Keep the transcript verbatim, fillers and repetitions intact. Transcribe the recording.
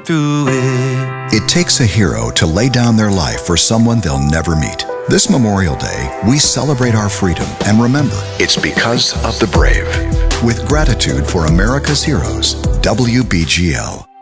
through it. It takes a hero to lay down their life for someone they'll never meet. This Memorial Day, we celebrate our freedom and remember, it's because of the brave. With gratitude for America's heroes, W B G L.